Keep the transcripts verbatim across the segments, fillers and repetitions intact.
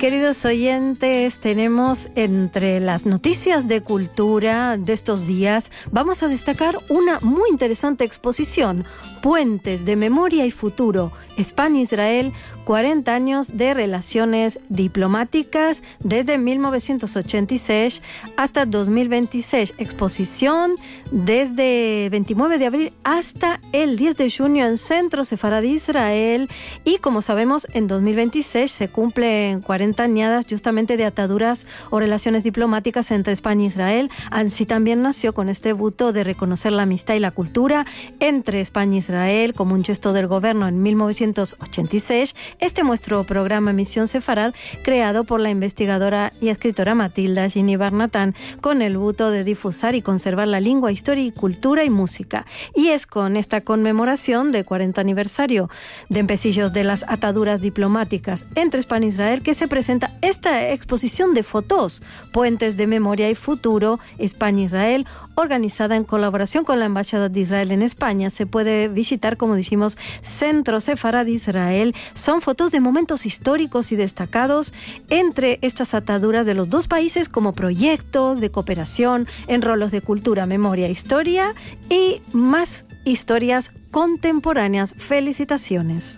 Queridos oyentes, tenemos entre las noticias de cultura de estos días, vamos a destacar una muy interesante exposición, Puentes de Memoria y Futuro, España-Israel, cuarenta años de relaciones diplomáticas desde mil novecientos ochenta y seis hasta dos mil veintiséis. Exposición desde veintinueve de abril hasta el diez de junio en Centro Sefaradí Israel. Y como sabemos, en dos mil veintiséis se cumplen cuarenta añadas justamente de ataduras o relaciones diplomáticas entre España e Israel. Así también nació con este buto de reconocer la amistad y la cultura entre España e Israel como un gesto del gobierno en mil novecientos ochenta y seis. Este nuestro programa Misión Sefarad, creado por la investigadora y escritora Matilda Gini Barnatán, con el buto de difusar y conservar la lengua, historia y cultura y música. Y es con esta conmemoración del cuarenta aniversario de empecillos de las ataduras diplomáticas entre España e Israel que se presenta esta exposición de fotos, Puentes de Memoria y Futuro, España-Israel, organizada en colaboración con la Embajada de Israel en España. Se puede visitar, como dijimos, Centro Sefaradí Israel. Son fotos de momentos históricos y destacados entre estas ataduras de los dos países como proyectos de cooperación en rolos de cultura, memoria, historia y más historias contemporáneas. Felicitaciones.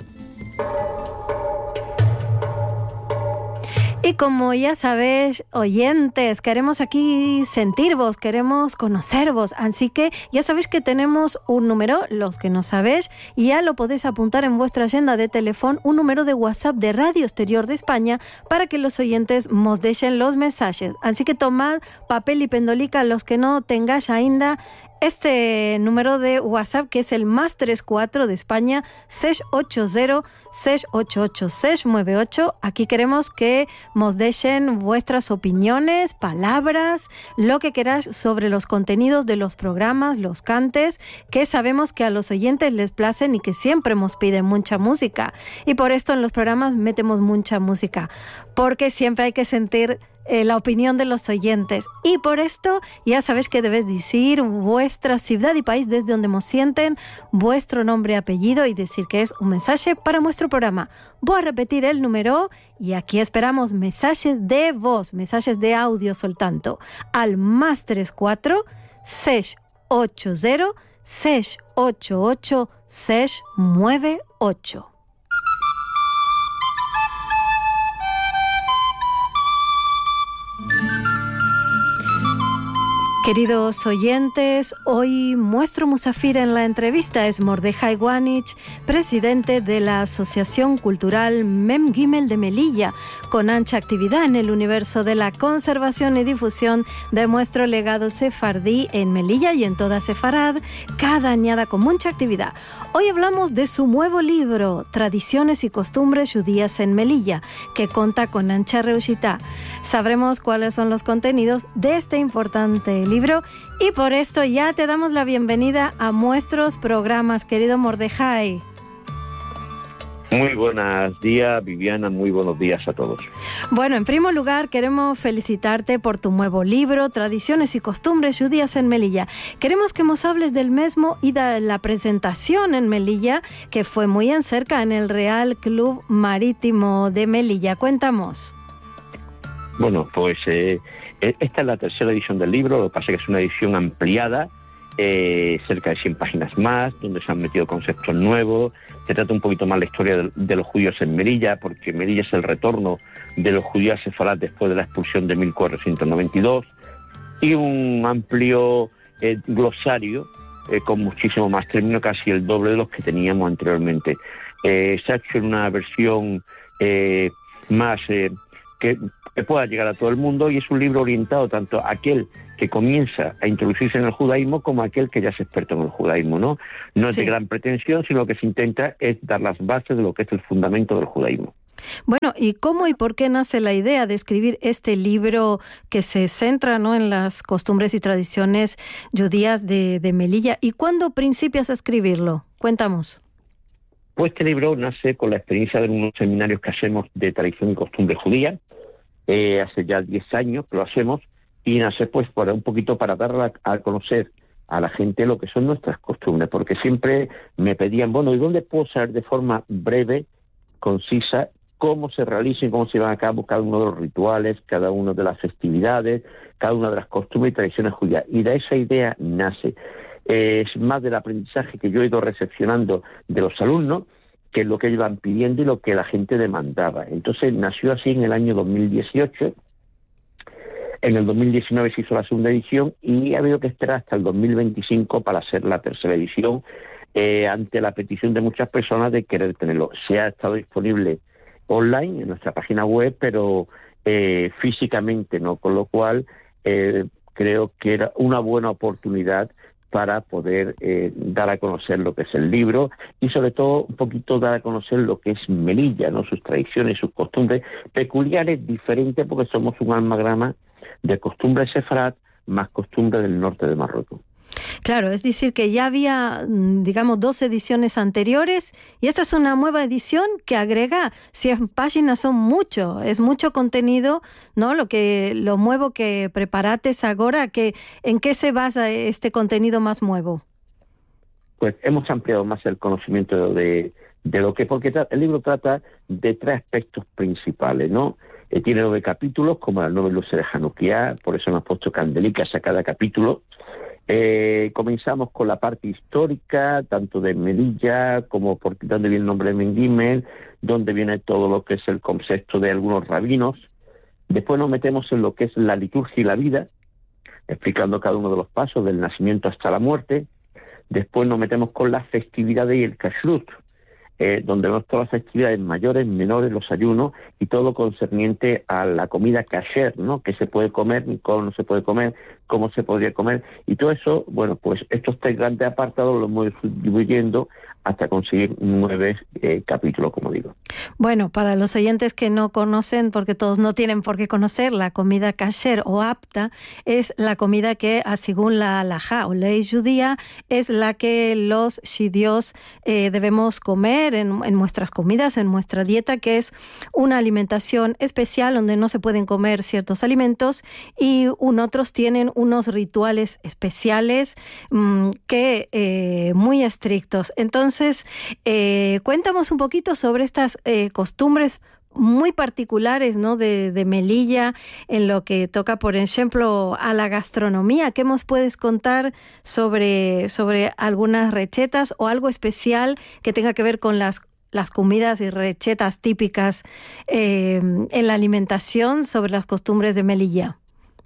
Y como ya sabéis, oyentes, queremos aquí sentirvos, queremos conocervos, así que ya sabéis que tenemos un número, los que no sabéis, y ya lo podéis apuntar en vuestra agenda de teléfono, un número de WhatsApp de Radio Exterior de España para que los oyentes nos dejen los mensajes. Así que tomad papel y pendolica, los que no tengáis ainda este número de WhatsApp, que es el más treinta y cuatro de España, seis ocho cero, seis ocho ocho, seis nueve ocho. Aquí queremos que nos dejen vuestras opiniones, palabras, lo que queráis sobre los contenidos de los programas, los cantes, que sabemos que a los oyentes les placen y que siempre nos piden mucha música. Y por esto en los programas metemos mucha música, porque siempre hay que sentir Eh, la opinión de los oyentes. Y por esto ya sabéis que debéis decir vuestra ciudad y país desde donde nos sienten, vuestro nombre y apellido, y decir que es un mensaje para nuestro programa. Voy a repetir el número y aquí esperamos mensajes de voz, mensajes de audio soltanto, al más treinta y cuatro, seis ocho cero, seis ocho ocho, seis nueve ocho. Queridos oyentes, hoy nuestro musafir en la entrevista es Mordejai Wanich, presidente de la Asociación Cultural Mem Gimel de Melilla, con ancha actividad en el universo de la conservación y difusión de nuestro legado sefardí en Melilla y en toda Sefarad, cada añada con mucha actividad. Hoy hablamos de su nuevo libro, Tradiciones y Costumbres Judías en Melilla, que cuenta con ancha reushitá. Sabremos cuáles son los contenidos de este importante libro. libro y por esto ya te damos la bienvenida a nuestros programas, querido Mordejai. Muy buenos días, Viviana, muy buenos días a todos. Bueno, en primer lugar queremos felicitarte por tu nuevo libro, Tradiciones y Costumbres Judías en Melilla. Queremos que nos hables del mismo y de la presentación en Melilla, que fue muy en cerca en el Real Club Marítimo de Melilla. Cuéntanos. Bueno, pues eh, esta es la tercera edición del libro, lo que pasa es que es una edición ampliada, eh, cerca de cien páginas más, donde se han metido conceptos nuevos. Se trata un poquito más la historia de, de los judíos en Melilla, porque Melilla es el retorno de los judíos sefarad después de la expulsión de mil cuatrocientos noventa y dos, y un amplio eh, glosario eh, con muchísimo más términos, casi el doble de los que teníamos anteriormente. Eh, se ha hecho en una versión eh, más eh, que... que pueda llegar a todo el mundo, y es un libro orientado tanto a aquel que comienza a introducirse en el judaísmo como a aquel que ya es experto en el judaísmo, ¿no? No es sí. de gran pretensión, sino lo que se intenta es dar las bases de lo que es el fundamento del judaísmo. Bueno, ¿y cómo y por qué nace la idea de escribir este libro que se centra, ¿no?, en las costumbres y tradiciones judías de, de Melilla? ¿Y cuándo principias a escribirlo? Cuéntanos. Pues este libro nace con la experiencia de unos seminarios que hacemos de tradición y costumbre judía. Eh, hace ya diez años que lo hacemos, y nace pues para un poquito para dar a, a conocer a la gente lo que son nuestras costumbres, porque siempre me pedían, bueno, ¿y dónde puedo saber de forma breve, concisa, cómo se realizan, cómo se llevan a cabo cada uno de los rituales, cada una de las festividades, cada una de las costumbres y tradiciones judías. Y de esa idea nace. Eh, es más del aprendizaje que yo he ido recepcionando de los alumnos, que es lo que ellos iban pidiendo y lo que la gente demandaba. Entonces nació así en el año dos mil dieciocho. En el dos mil diecinueve se hizo la segunda edición y ha habido que esperar hasta el dos mil veinticinco para hacer la tercera edición, eh, ante la petición de muchas personas de querer tenerlo. Se ha estado disponible online en nuestra página web, pero eh, físicamente no, con lo cual eh, creo que era una buena oportunidad para poder eh, dar a conocer lo que es el libro y sobre todo un poquito dar a conocer lo que es Melilla, ¿no? Sus tradiciones, sus costumbres peculiares, diferentes, porque somos un amalgama de costumbres sefarad más costumbres del norte de Marruecos. Claro, es decir que ya había, digamos, dos ediciones anteriores y esta es una nueva edición que agrega cien páginas, son mucho, es mucho contenido, ¿no? Lo que lo nuevo que preparates ahora, que ¿en qué se basa este contenido más nuevo? Pues hemos ampliado más el conocimiento de, de lo que, porque el libro trata de tres aspectos principales, ¿no? Eh, tiene nueve capítulos, como las nueve luces de Hanukkah, por eso hemos puesto candelicas a cada capítulo. Eh, comenzamos con la parte histórica, tanto de Melilla como por donde viene el nombre de Mengimel, donde viene todo lo que es el concepto de algunos rabinos. Después nos metemos en lo que es la liturgia y la vida, explicando cada uno de los pasos del nacimiento hasta la muerte. Después nos metemos con las festividades y el kashrut, eh, donde vemos todas las festividades mayores, menores, los ayunos y todo concerniente a la comida kasher, ¿no? Qué se puede comer, cómo no se puede comer, cómo se podría comer. Y todo eso, bueno, pues estos tres grandes apartados los hemos ido distribuyendo hasta conseguir nueve eh, capítulos, como digo. Bueno, para los oyentes que no conocen, porque todos no tienen por qué conocer, la comida kasher o apta es la comida que, según la halajá o ley judía, es la que los shidios eh, debemos comer en, en nuestras comidas, en nuestra dieta, que es una alimentación especial donde no se pueden comer ciertos alimentos y un, otros tienen unos rituales especiales mmm, que eh, muy estrictos. Entonces, Entonces, eh, cuéntanos un poquito sobre estas eh, costumbres muy particulares, ¿no? de, de Melilla, en lo que toca, por ejemplo, a la gastronomía. ¿Qué nos puedes contar sobre, sobre algunas recetas o algo especial que tenga que ver con las, las comidas y recetas típicas eh, en la alimentación, sobre las costumbres de Melilla?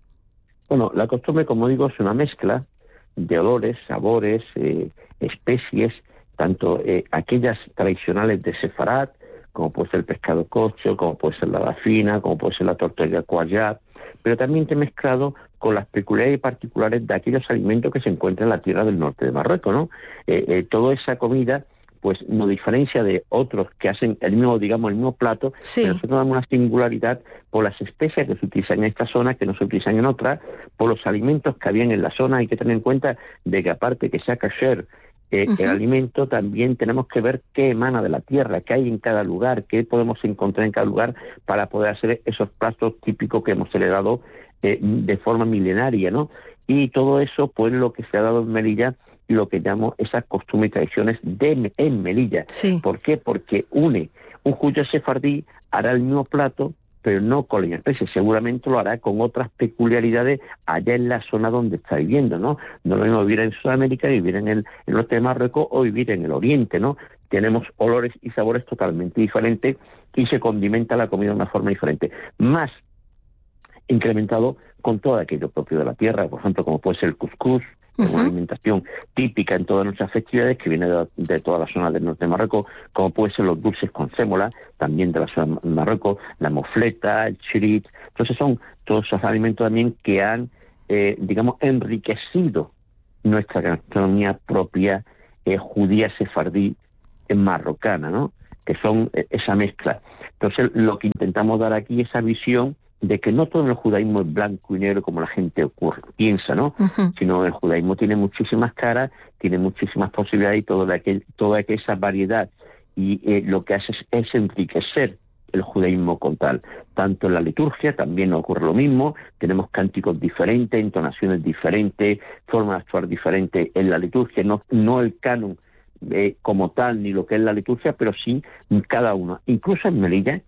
Bueno, la costumbre, como digo, es una mezcla de olores, sabores, eh, especies, tanto eh, aquellas tradicionales de Sefarad, como puede ser el pescado cocho, como puede ser la bafina, como puede ser la tortilla cuayat, pero también te he mezclado con las peculiaridades y particulares de aquellos alimentos que se encuentran en la tierra del norte de Marruecos, ¿no? Eh, eh, toda esa comida, pues nos diferencia de otros que hacen el mismo, digamos, el mismo plato, sí. Pero nosotros damos una singularidad por las especias que se utilizan en esta zona, que no se utilizan en otras, por los alimentos que habían en la zona. Hay que tener en cuenta de que aparte que sea kasher, Eh, uh-huh. el alimento, también tenemos que ver qué emana de la tierra, qué hay en cada lugar, qué podemos encontrar en cada lugar para poder hacer esos platos típicos que hemos heredado eh, de forma milenaria, ¿no? Y todo eso, pues, lo que se ha dado en Melilla y lo que llamo esas costumbres y tradiciones de, en Melilla. Sí. ¿Por qué? Porque une un judío sefardí, hará el mismo plato, pero no con la especie, seguramente lo hará con otras peculiaridades allá en la zona donde está viviendo, ¿no? No lo mismo vivir en Sudamérica, vivir en el, en el norte de Marruecos o vivir en el oriente, ¿no? Tenemos olores y sabores totalmente diferentes y se condimenta la comida de una forma diferente. Más incrementado con todo aquello propio de la tierra, por ejemplo, como puede ser el cuscús, uh-huh. una alimentación típica en todas nuestras festividades que viene de, de toda la zona del norte de Marruecos, como puede ser los dulces con sémola, también de la zona de Marruecos, la mofleta, el chirit. Entonces son todos esos alimentos también que han, eh, digamos, enriquecido nuestra gastronomía propia eh, judía sefardí eh, marrocana, ¿no? Que son eh, esa mezcla. Entonces lo que intentamos dar aquí es esa visión de que no todo el judaísmo es blanco y negro como la gente ocurre, piensa, ¿no? Uh-huh. Sino el judaísmo tiene muchísimas caras, tiene muchísimas posibilidades y toda, aquel, toda esa variedad. Y eh, lo que hace es, es enriquecer el judaísmo con tal. Tanto en la liturgia también ocurre lo mismo, tenemos cánticos diferentes, entonaciones diferentes, formas de actuar diferentes en la liturgia, no, no el canon eh, como tal, ni lo que es la liturgia, pero sí cada uno. Incluso en Melilla,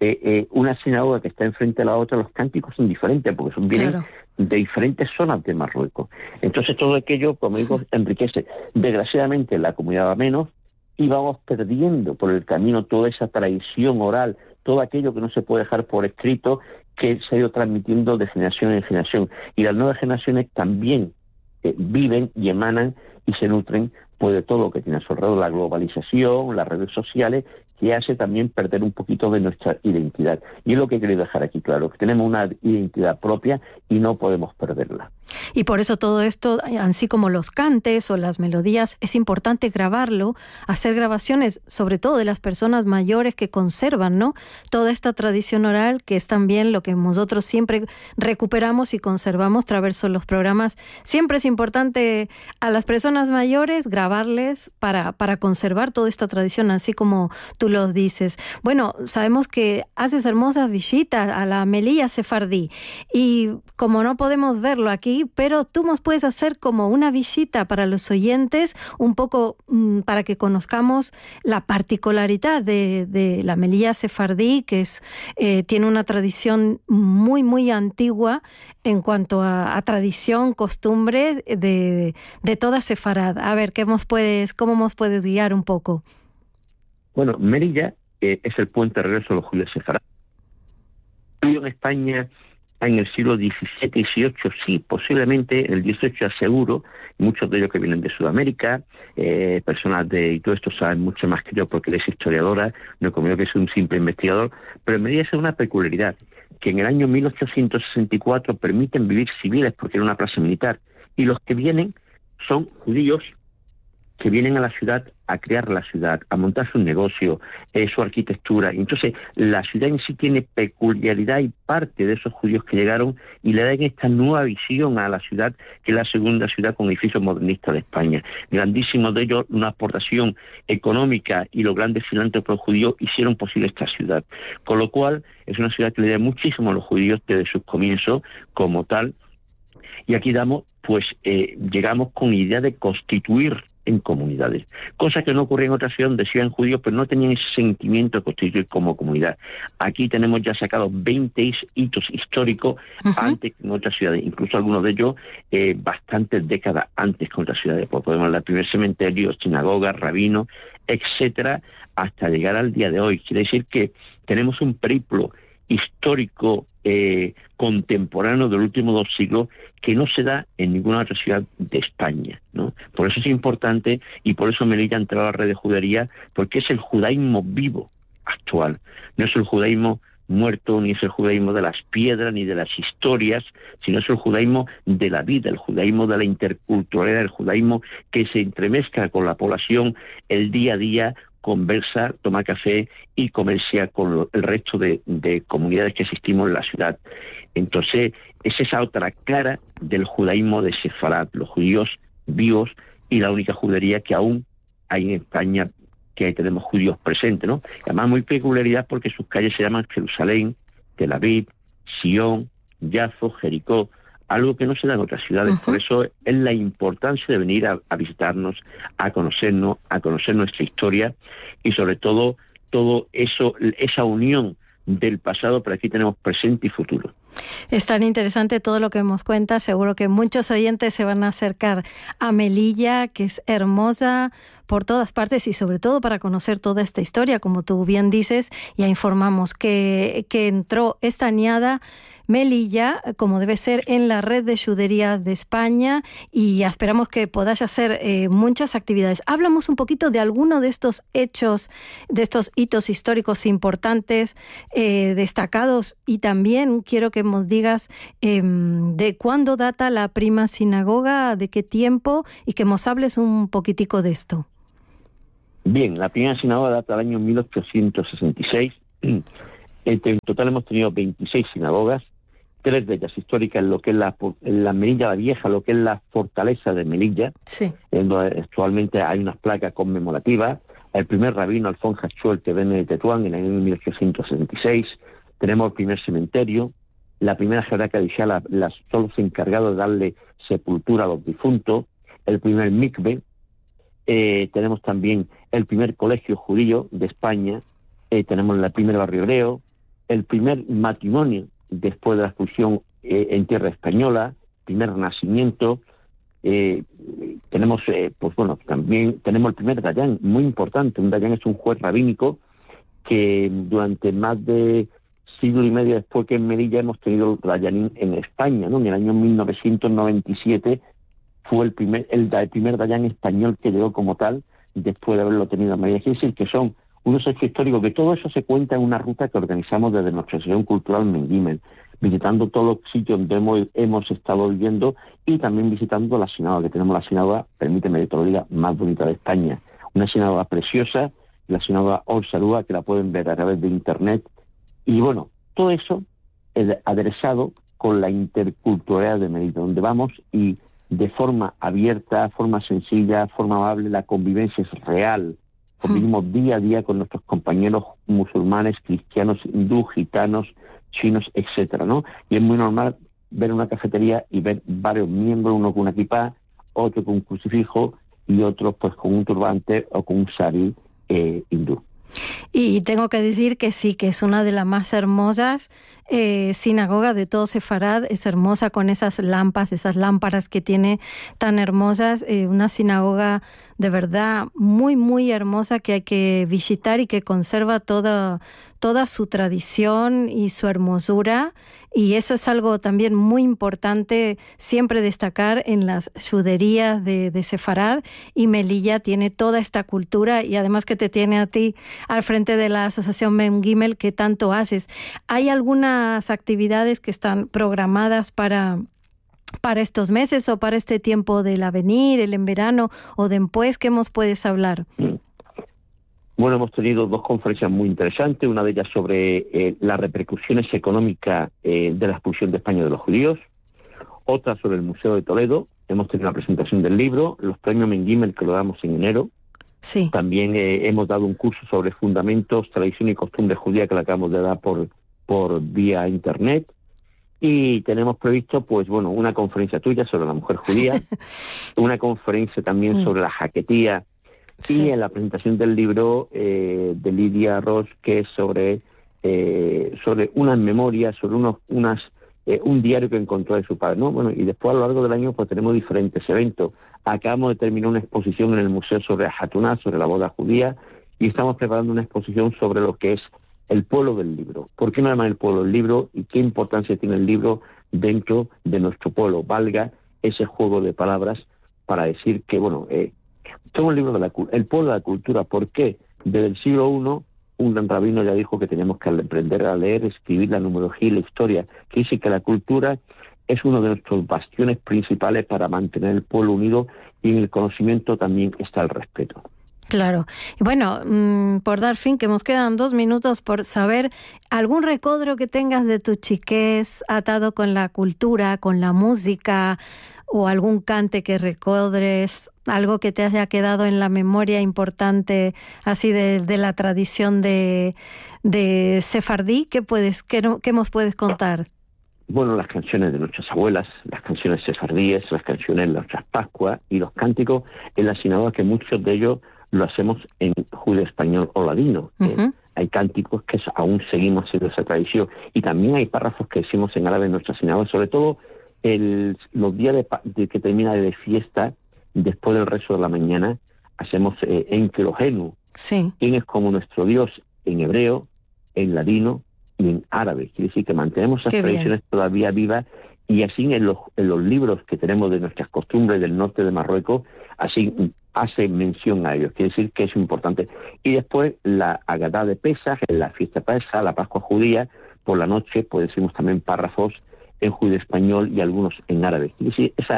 eh, eh, una sinagoga que está enfrente de la otra, los cánticos son diferentes, porque son vienen claro. de diferentes zonas de Marruecos. Entonces todo aquello, como digo, enriquece. Desgraciadamente la comunidad va menos, y vamos perdiendo por el camino toda esa tradición oral, todo aquello que no se puede dejar por escrito, que se ha ido transmitiendo de generación en generación. Y las nuevas generaciones también eh, viven y emanan y se nutren pues, de todo lo que tiene a su alrededor, la globalización, las redes sociales, que hace también perder un poquito de nuestra identidad. Y es lo que he querido dejar aquí claro, que tenemos una identidad propia y no podemos perderla. Y por eso todo esto, así como los cantes o las melodías, es importante grabarlo, hacer grabaciones, sobre todo de las personas mayores que conservan, ¿no?, toda esta tradición oral, que es también lo que nosotros siempre recuperamos y conservamos a través de los programas. Siempre es importante a las personas mayores grabarles para, para conservar toda esta tradición, así como tú lo dices. Bueno, sabemos que haces hermosas visitas a la Melilla Sefardí, y como no podemos verlo aquí, pero tú nos puedes hacer como una visita para los oyentes, un poco mmm, para que conozcamos la particularidad de, de la Melilla Sefardí, que es, eh, tiene una tradición muy, muy antigua en cuanto a, a tradición, costumbre de, de toda Sefarad. A ver, ¿qué nos puedes, ¿cómo nos puedes guiar un poco? Bueno, Melilla eh, es el puente de regreso de los judíos Sefarad. En España, en el siglo diecisiete y dieciocho, sí, posiblemente en el dieciocho aseguro, muchos de ellos que vienen de Sudamérica, eh, personas de, y todo esto saben mucho más que yo porque él es historiadora, no como yo que soy un simple investigador, pero en Melilla es una peculiaridad, que en el año mil ochocientos sesenta y cuatro permiten vivir civiles porque era una plaza militar, y los que vienen son judíos que vienen a la ciudad a crear la ciudad, a montar su negocio, eh, su arquitectura. Entonces, la ciudad en sí tiene peculiaridad y parte de esos judíos que llegaron y le dan esta nueva visión a la ciudad, que es la segunda ciudad con edificios modernistas de España. Grandísimos de ellos, una aportación económica y los grandes filántropos judíos hicieron posible esta ciudad. Con lo cual, es una ciudad que le da muchísimo a los judíos desde sus comienzos como tal. Y aquí damos, pues, eh, llegamos con idea de constituir en comunidades, cosa que no ocurría en otras ciudades donde eran judíos, pero no tenían ese sentimiento de constituir como comunidad. Aquí tenemos ya sacados veinte hitos históricos uh-huh. antes que en otras ciudades, incluso algunos de ellos eh, bastantes décadas antes que en otras ciudades. Pues podemos hablar del primer cementerio, sinagogas, rabinos, etcétera, hasta llegar al día de hoy. Quiere decir que tenemos un periplo histórico eh, contemporáneo del último dos siglos que no se da en ninguna otra ciudad de España, ¿no? Por eso es importante y por eso Melilla ha entrado a la red de judería, porque es el judaísmo vivo actual, no es el judaísmo muerto, ni es el judaísmo de las piedras, ni de las historias, sino es el judaísmo de la vida, el judaísmo de la interculturalidad, el judaísmo que se entremezcla con la población el día a día, conversa, toma café y comercia con lo, el resto de, de comunidades que existimos en la ciudad. Entonces, es esa otra cara del judaísmo de Sefarad, los judíos vivos y la única judería que aún hay en España, que ahí tenemos judíos presentes, ¿no? Además, muy peculiaridad porque sus calles se llaman Jerusalén, Tel Aviv, Sion, Jafo, Jericó, algo que no se da en otras ciudades. Uh-huh. Por eso es la importancia de venir a, a visitarnos, a conocernos, a conocer nuestra historia y sobre todo todo eso, esa unión del pasado, pero aquí tenemos presente y futuro. Es tan interesante todo lo que nos cuenta. Seguro que muchos oyentes se van a acercar a Melilla, que es hermosa por todas partes y sobre todo para conocer toda esta historia, como tú bien dices. Ya informamos que, que entró esta añada Melilla, como debe ser, en la red de juderías de España y esperamos que podáis hacer eh, muchas actividades. Hablamos un poquito de alguno de estos hechos, de estos hitos históricos importantes, eh, destacados, y también quiero que nos digas eh, de cuándo data la prima sinagoga, de qué tiempo, y que nos hables un poquitico de esto. Bien, la primera sinagoga data del año mil ochocientos sesenta y seis. En total hemos tenido veintiséis sinagogas, tres de ellas históricas en lo que es la, en la Melilla la Vieja, lo que es la fortaleza de Melilla, sí. En donde actualmente hay unas placas conmemorativas. El primer rabino, Alfons Hachuel, que viene de Tetuán, en el año mil ochocientos sesenta y seis. Tenemos el primer cementerio, la primera jerarca de Ishala, las son los encargados de darle sepultura a los difuntos, el primer mikve, eh, tenemos también el primer colegio judío de España, eh, tenemos el primer barrio hebreo, el primer matrimonio después de la expulsión eh, en tierra española, primer nacimiento. Eh, tenemos, eh, pues bueno, también tenemos el primer dayán, muy importante. Un dayán es un juez rabínico que durante más de siglo y medio después que en Melilla hemos tenido el dayanín en España, ¿no? En el año mil novecientos noventa y siete fue el primer el, el primer dayán español que llegó como tal, después de haberlo tenido en Melilla. Es decir, que son unos hechos históricos, que todo eso se cuenta en una ruta que organizamos desde nuestra asociación cultural Mengímel, visitando todos los sitios donde hemos, hemos estado viviendo y también visitando la sinagoga, que tenemos la sinagoga, permíteme que te lo diga, más bonita de España. Una sinagoga preciosa, la sinagoga Or Sarúa, que la pueden ver a través de internet. Y bueno, todo eso es aderezado con la interculturalidad de Melilla, donde vamos y de forma abierta, forma sencilla, forma amable, la convivencia es real. Convivimos día a día con nuestros compañeros musulmanes, cristianos, hindú, gitanos, chinos, etcétera, ¿no? Y es muy normal ver una cafetería y ver varios miembros, uno con una kipá, otro con un crucifijo y otros pues con un turbante o con un sari eh, hindú. Y tengo que decir que sí, que es una de las más hermosas eh, sinagogas de todo Sefarad. Es hermosa con esas lámparas, esas lámparas que tiene tan hermosas. Eh, una sinagoga de verdad muy, muy hermosa que hay que visitar y que conserva toda, toda su tradición y su hermosura. Y eso es algo también muy importante siempre destacar en las juderías de, de Sefarad. Y Melilla tiene toda esta cultura y además que te tiene a ti al frente de la Asociación Mengímel que tanto haces. ¿Hay algunas actividades que están programadas para, para estos meses o para este tiempo del avenir, el en verano o después? ¿Qué nos puedes hablar? Bueno, hemos tenido dos conferencias muy interesantes, una de ellas sobre eh, las repercusiones económicas eh, de la expulsión de España de los judíos, otra sobre el Museo de Toledo. Hemos tenido una presentación del libro, los premios Mengímel, que lo damos en enero. Sí. También eh, hemos dado un curso sobre fundamentos, tradición y costumbre judía, que lo acabamos de dar por, por vía internet. Y tenemos previsto, pues bueno, una conferencia tuya sobre la mujer judía, una conferencia también sobre la jaquetía, sí. Y en la presentación del libro eh, de Lidia Ross, que es sobre eh, sobre unas memorias, sobre unos unas eh, un diario que encontró de su padre, ¿no? Bueno, y después a lo largo del año pues tenemos diferentes eventos. Acabamos de terminar una exposición en el museo sobre Hatuná, sobre la boda judía, y estamos preparando una exposición sobre lo que es el pueblo del libro. ¿Por qué no llama el pueblo del libro y qué importancia tiene el libro dentro de nuestro pueblo? Valga ese juego de palabras para decir que, bueno, eh, todo el libro de la el pueblo de la cultura. ¿Por qué? Desde el siglo primero, un gran rabino ya dijo que teníamos que aprender a leer, escribir la numerología y la historia. Que dice que la cultura es uno de nuestros bastiones principales para mantener el pueblo unido, y en el conocimiento también está el respeto. Claro. Y bueno, mmm, por dar fin, que nos quedan dos minutos por saber algún recuerdo que tengas de tu chiquez atado con la cultura, con la música, o algún cante que recuerdes, algo que te haya quedado en la memoria importante, así de, de la tradición de, de sefardí. ¿Qué puedes, qué, no, qué nos puedes contar? Bueno, las canciones de nuestras abuelas, las canciones sefardíes, las canciones de nuestras Pascuas y los cánticos en la sinagoga, que muchos de ellos lo hacemos en judío español o ladino. Uh-huh. eh, hay cánticos que aún seguimos haciendo esa tradición, y también hay párrafos que decimos en árabe en nuestra sinagoga, sobre todo el, los días de, de que termina de fiesta, después del rezo de la mañana, hacemos eh, Enkelogenu, sí. quien es como nuestro Dios en hebreo, en ladino y en árabe. Quiere decir que mantenemos esas Qué tradiciones bien. Todavía vivas, y así en los, en los libros que tenemos de nuestras costumbres del norte de Marruecos, así hace mención a ellos. Quiere decir que es importante. Y después la Agadá de Pesaj, la fiesta Pesaj, la Pascua judía, por la noche pues decimos también párrafos en judío español y algunos en árabe. Quiere decir, esa,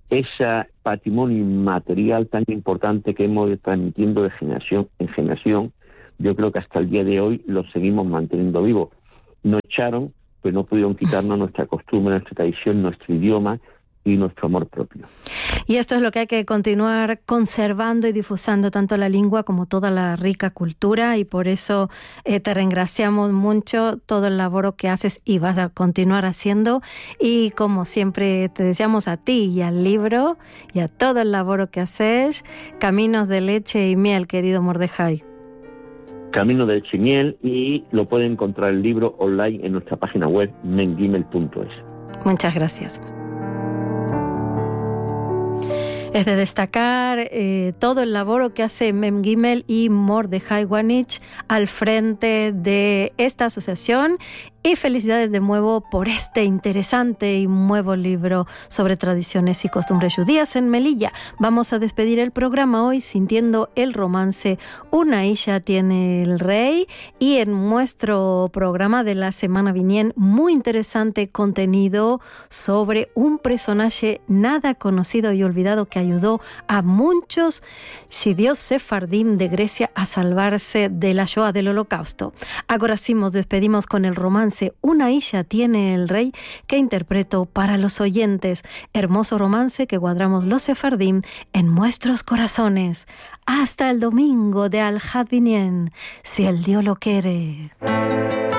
ese patrimonio inmaterial tan importante que hemos ido transmitiendo de generación en generación, yo creo que hasta el día de hoy lo seguimos manteniendo vivo. Nos echaron, pues no pudieron quitarnos nuestra costumbre, nuestra tradición, nuestro idioma y nuestro amor propio. Y esto es lo que hay que continuar conservando y difusando, tanto la lengua como toda la rica cultura, y por eso eh, te regraciamos mucho todo el labor que haces y vas a continuar haciendo, y como siempre te deseamos a ti y al libro y a todo el labor que haces, caminos de leche y miel, querido Mordejai. Camino de Leche y Miel, y lo pueden encontrar el libro online en nuestra página web memgimel punto es. Muchas gracias. Es de destacar eh, todo el labor que hace Mem Gimel y Mordejai Wanich al frente de esta asociación. Y felicidades de nuevo por este interesante y nuevo libro sobre tradiciones y costumbres judías en Melilla. Vamos a despedir el programa hoy sintiendo el romance Una isla tiene el rey, y en nuestro programa de la semana viniente muy interesante contenido sobre un personaje nada conocido y olvidado que ayudó a muchos judíos sefardim de Grecia a salvarse de la Shoah, del Holocausto. Ahora sí nos despedimos con el romance Una isla tiene el rey, que interpreto para los oyentes. Hermoso romance que guardamos los sefardim en nuestros corazones. Hasta el domingo de Al-Had Binyan, si el Dios lo quiere.